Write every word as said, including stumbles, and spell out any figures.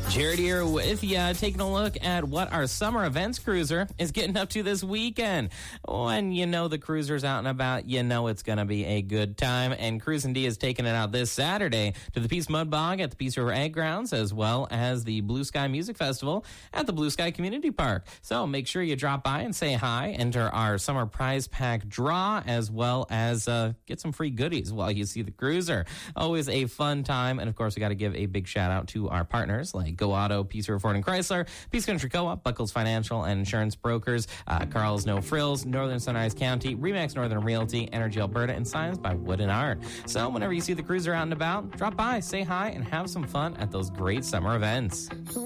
Jared here with you, taking a look at what our summer events cruiser is getting up to this weekend. When you know the cruiser's out and about, you know it's going to be a good time. And Cruisin' D is taking it out this Saturday to the Peace Mud Bog at the Peace River Egg Grounds, as well as the Blue Sky Music Festival at the Blue Sky Community Park. So make sure you drop by and say hi, enter our summer prize pack draw, as well as uh, get some free goodies while you see the cruiser. Always a fun time. And of course, we got to give a big shout out to our partners like Go Auto, Peace River Ford and Chrysler, Peace Country Co-op, Buckles Financial and Insurance Brokers, uh, Carl's No Frills, Northern Sunrise County, Remax Northern Realty, Energy Alberta, and Signs by Wood and Art. So whenever you see the cruiser out and about, drop by, say hi, and have some fun at those great summer events.